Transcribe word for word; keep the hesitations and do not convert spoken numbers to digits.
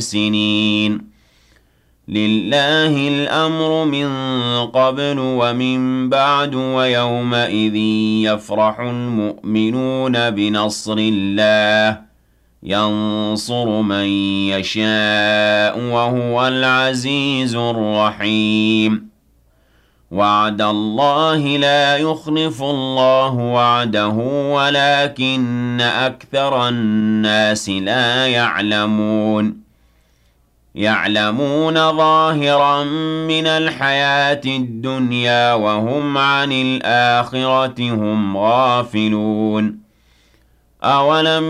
سنين لله الأمر من قبل ومن بعد ويومئذ يفرح المؤمنون بنصر الله ينصر من يشاء وهو العزيز الرحيم وعد الله لا يخلف الله وعده ولكن أكثر الناس لا يعلمون يعلمون ظاهرا من الحياة الدنيا وهم عن الآخرة هم غافلون أولم